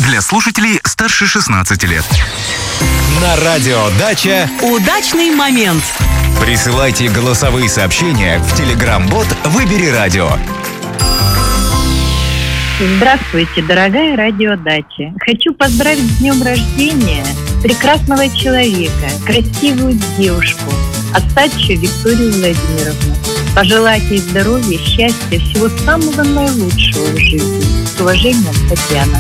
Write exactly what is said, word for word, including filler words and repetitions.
для слушателей старше шестнадцати лет. На радио «Дача» удачный момент. Присылайте голосовые сообщения в Telegram-бот «Выбери радио». Здравствуйте, дорогая радиодача. Хочу поздравить с днем рождения прекрасного человека, красивую девушку, Остачью Викторию Владимировну. Пожелать ей здоровья, счастья, всего самого наилучшего в жизни. С уважением, Татьяна.